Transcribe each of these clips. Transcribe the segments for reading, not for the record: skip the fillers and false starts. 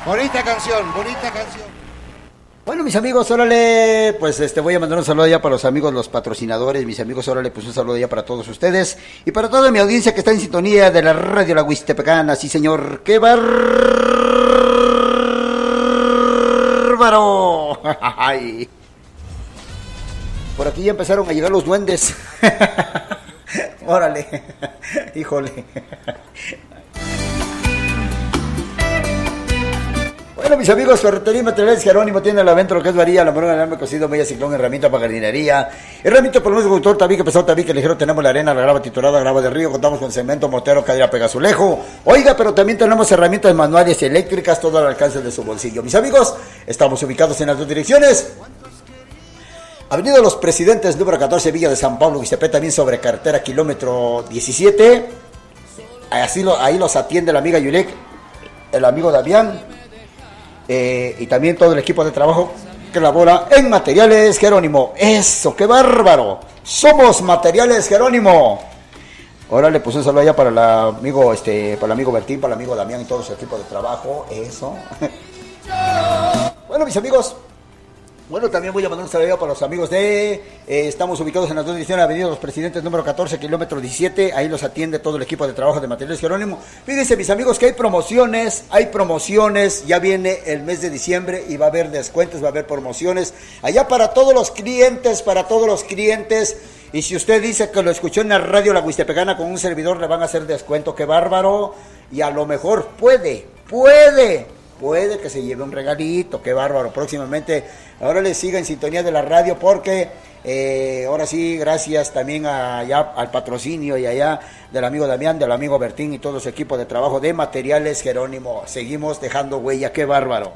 Bonita canción, bonita canción. Bueno, mis amigos, órale, pues voy a mandar un saludo ya para los amigos, los patrocinadores, mis amigos, órale, pues un saludo ya para todos ustedes y para toda mi audiencia que está en sintonía de la radio La Huistepecana, sí señor, ¡qué bárbaro! Ay. Por aquí ya empezaron a llegar los duendes. Órale, híjole. Bueno, mis amigos, Ferretería Materiales Jerónimo tiene a la venta lo que es varilla, la morona, alarme cocido, media ciclón, herramienta para jardinería, herramienta por el conductor, tabique pesado, tabique ligero, tenemos la arena, la grava titulada, grava de río, contamos con cemento, mortero, cadera, pegazulejo. Oiga, pero también tenemos herramientas manuales y eléctricas, todo al alcance de su bolsillo. Mis amigos, estamos ubicados en las dos direcciones. Avenida Los Presidentes, número 14, Villa de San Pablo, Guistepec, también sobre carretera, kilómetro 17. Ahí los atiende la amiga Yulek, el amigo Damián. Y también todo el equipo de trabajo que labora en Materiales Jerónimo. ¡Eso, qué bárbaro! ¡Somos Materiales Jerónimo! Órale, pues un saludo allá para el amigo, para el amigo Bertín, para el amigo Damián y todo su equipo de trabajo. Eso. Bueno, mis amigos. Bueno, también voy a mandar un saludo para los amigos estamos ubicados en las dos direcciones, Avenida Los Presidentes, número 14, kilómetro 17, ahí los atiende todo el equipo de trabajo de Materiales Jerónimo. Fíjense, mis amigos, que hay promociones, ya viene el mes de diciembre y va a haber descuentos, va a haber promociones, allá para todos los clientes, y si usted dice que lo escuchó en la radio La Huistepecana con un servidor, le van a hacer descuento, qué bárbaro, y a lo mejor puede que se lleve un regalito, qué bárbaro, próximamente. Ahora les siga en sintonía de la radio porque ahora sí, gracias también allá al patrocinio y allá del amigo Damián, del amigo Bertín y todo su equipo de trabajo de Materiales Jerónimo. Seguimos dejando huella, qué bárbaro.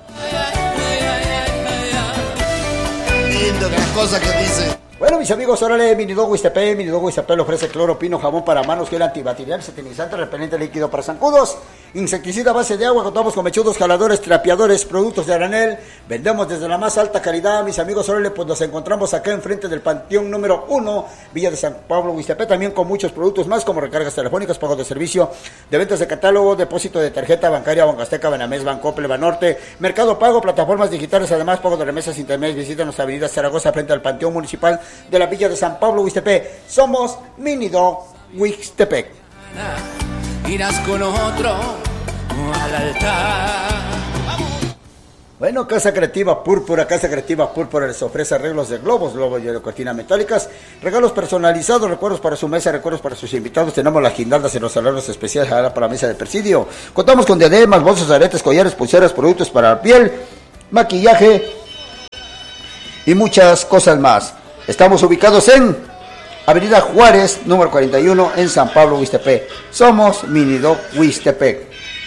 Lindo las cosas que dice. Bueno, mis amigos, órale, Minidogo Huistepec le ofrece cloro, pino, jabón para manos, gel antibacterial, satinizante, repelente líquido para zancudos, insecticida a base de agua, contamos con mechudos, jaladores, trapeadores, productos de granel, vendemos desde la más alta calidad, mis amigos, órale, pues nos encontramos acá enfrente del Panteón número 1, Villa de San Pablo, Huistepec, también con muchos productos más, como recargas telefónicas, pagos de servicio, de ventas de catálogo, depósito de tarjeta bancaria, Bancasteca, Banamés, Bancople, Banorte, Mercado Pago, plataformas digitales, además, pago de remesas intermedias, visita nuestra avenida Zaragoza, frente al Panteón Municipal de la Villa de San Pablo, Huistepec. Somos Minido Huistepec. Irás con otro al altar. Bueno, Casa Creativa Púrpura les ofrece arreglos de globos y de cortinas metálicas, regalos personalizados, recuerdos para su mesa, recuerdos para sus invitados. Tenemos las guirnaldas y los salones especiales ahora para la mesa de presidio. Contamos con diademas, bolsos, aretes, collares, pulseras, productos para la piel, maquillaje y muchas cosas más. Estamos ubicados en Avenida Juárez, número 41, en San Pablo, Huistepec. Somos Minidoc Huistepec.